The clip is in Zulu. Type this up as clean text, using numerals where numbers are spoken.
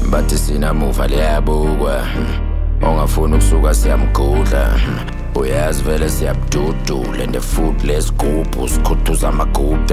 bathi sinamuva liyabukwa ongafuni ukusuka siyamgudla uyazi vele siyabududula and the food lesigubhu sikhuthuza amagubu